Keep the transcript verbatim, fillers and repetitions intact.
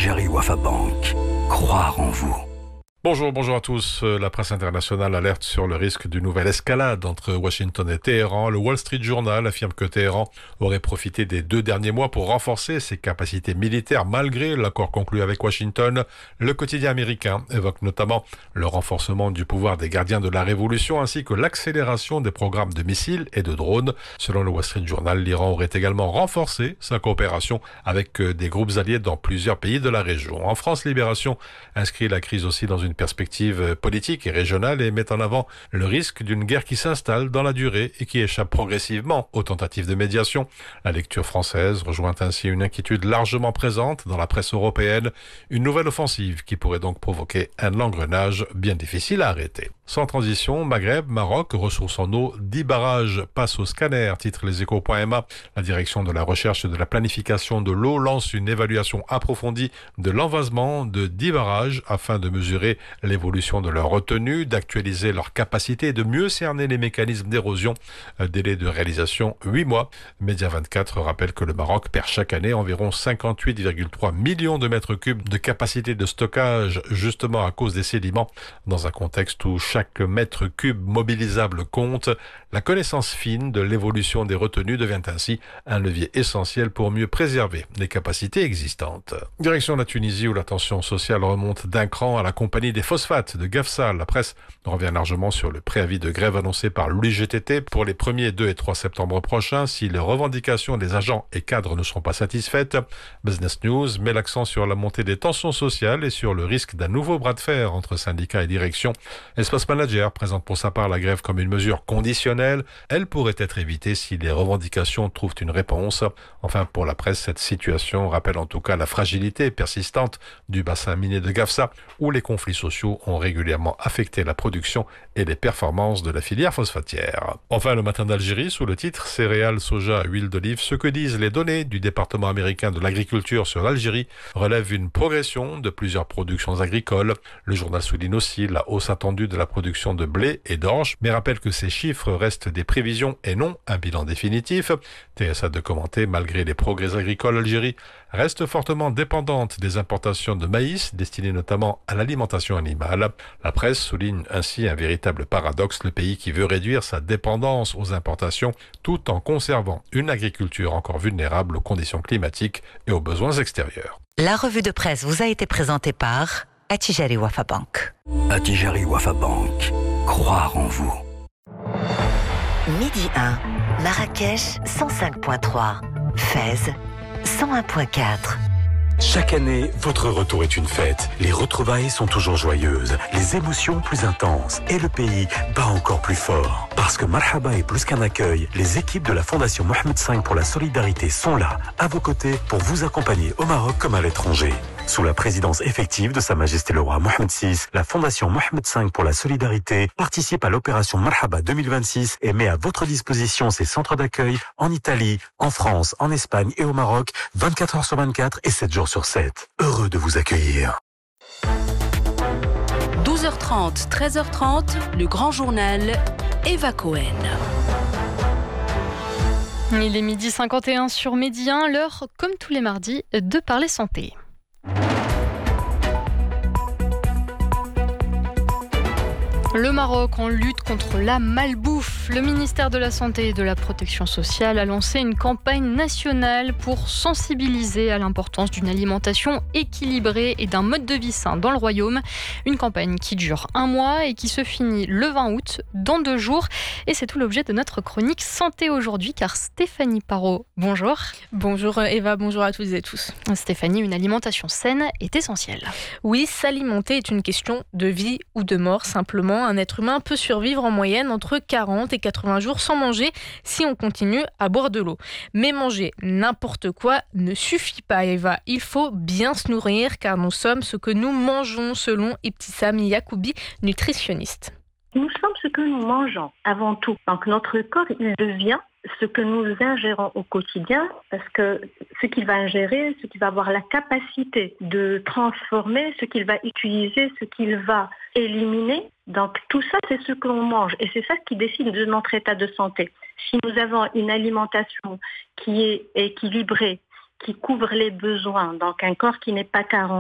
Attijari Wafa Bank. Croire en vous. Bonjour, bonjour à tous. La presse internationale alerte sur le risque d'une nouvelle escalade entre Washington et Téhéran. Le Wall Street Journal affirme que Téhéran aurait profité des deux derniers mois pour renforcer ses capacités militaires malgré l'accord conclu avec Washington. Le quotidien américain évoque notamment le renforcement du pouvoir des gardiens de la révolution ainsi que l'accélération des programmes de missiles et de drones. Selon le Wall Street Journal, l'Iran aurait également renforcé sa coopération avec des groupes alliés dans plusieurs pays de la région. En France, Libération inscrit la crise aussi dans une perspective politique et régionale et met en avant le risque d'une guerre qui s'installe dans la durée et qui échappe progressivement aux tentatives de médiation. La lecture française rejoint ainsi une inquiétude largement présente dans la presse européenne, une nouvelle offensive qui pourrait donc provoquer un engrenage bien difficile à arrêter. Sans transition, Maghreb, Maroc, ressources en eau, dix barrages passent au scanner, titre leséchos.ma. La direction de la recherche et de la planification de l'eau lance une évaluation approfondie de l'envasement de dix barrages afin de mesurer l'évolution de leur retenue, d'actualiser leur capacité et de mieux cerner les mécanismes d'érosion. Délai de réalisation huit mois. Média vingt-quatre rappelle que le Maroc perd chaque année environ cinquante-huit virgule trois millions de mètres cubes de capacité de stockage justement à cause des sédiments. Dans un contexte où chaque mètre cube mobilisable compte, la connaissance fine de l'évolution des retenues devient ainsi un levier essentiel pour mieux préserver les capacités existantes. Direction la Tunisie où la tension sociale remonte d'un cran à la compagnie des phosphates de Gafsa. La presse revient largement sur le préavis de grève annoncé par l'U G T T pour les premiers deux et trois septembre prochains si les revendications des agents et cadres ne sont pas satisfaites. Business News met l'accent sur la montée des tensions sociales et sur le risque d'un nouveau bras de fer entre syndicats et direction. Espace Manager présente pour sa part la grève comme une mesure conditionnelle. Elle pourrait être évitée si les revendications trouvent une réponse. Enfin, pour la presse, cette situation rappelle en tout cas la fragilité persistante du bassin minier de Gafsa où les conflits sociaux ont régulièrement affecté la production et les performances de la filière phosphatière. Enfin, le Matin d'Algérie, sous le titre « Céréales, soja, huile d'olive, ce que disent les données du département américain de l'agriculture sur l'Algérie relèvent une progression de plusieurs productions agricoles. Le journal souligne aussi la hausse attendue de la production de blé et d'orge, mais rappelle que ces chiffres restent des prévisions et non un bilan définitif. T S A de commenter, malgré les progrès agricoles, l'Algérie reste fortement dépendante des importations de maïs, destinées notamment à l'alimentation animale. La presse souligne ainsi un véritable paradoxe, le pays qui veut réduire sa dépendance aux importations tout en conservant une agriculture encore vulnérable aux conditions climatiques et aux besoins extérieurs. La revue de presse vous a été présentée par Attijari Wafa Bank. Attijari Wafa Bank. Croire en vous. Midi un, Marrakech cent cinq virgule trois, Fès cent un virgule quatre. Chaque année, votre retour est une fête. Les retrouvailles sont toujours joyeuses, les émotions plus intenses et le pays bat encore plus fort. Parce que Marhaba est plus qu'un accueil, les équipes de la Fondation Mohamed cinq pour la solidarité sont là, à vos côtés, pour vous accompagner au Maroc comme à l'étranger. Sous la présidence effective de Sa Majesté le Roi Mohamed six, la Fondation Mohamed cinq pour la solidarité participe à l'opération Marhaba deux mille vingt-six et met à votre disposition ses centres d'accueil en Italie, en France, en Espagne et au Maroc, vingt-quatre heures sur vingt-quatre et sept jours sur sept. Heureux de vous accueillir. douze heures trente, treize heures trente, le grand journal, Eva Cohen. Il est midi cinquante et un sur Midi un, l'heure, comme tous les mardis, de parler santé. Le Maroc en lutte contre la malbouffe. Le ministère de la Santé et de la Protection sociale a lancé une campagne nationale pour sensibiliser à l'importance d'une alimentation équilibrée et d'un mode de vie sain dans le royaume. Une campagne qui dure un mois et qui se finit le vingt août, dans deux jours. Et c'est tout l'objet de notre chronique santé aujourd'hui, car Stéphanie Parot, bonjour. Bonjour Eva, bonjour à toutes et tous. Stéphanie, une alimentation saine est essentielle. Oui, s'alimenter est une question de vie ou de mort, simplement. Un être humain peut survivre en moyenne entre quarante et quatre-vingts jours sans manger si on continue à boire de l'eau. Mais manger n'importe quoi ne suffit pas, Eva. Il faut bien se nourrir car nous sommes ce que nous mangeons selon Ibtissam Yacoubi, nutritionniste. Nous sommes ce que nous mangeons avant tout. Donc notre corps, il devient ce que nous ingérons au quotidien, parce que ce qu'il va ingérer, ce qu'il va avoir la capacité de transformer, ce qu'il va utiliser, ce qu'il va éliminer. Donc tout ça, c'est ce que l'on mange et c'est ça qui décide de notre état de santé. Si nous avons une alimentation qui est équilibrée, qui couvre les besoins, donc un corps qui n'est pas carent,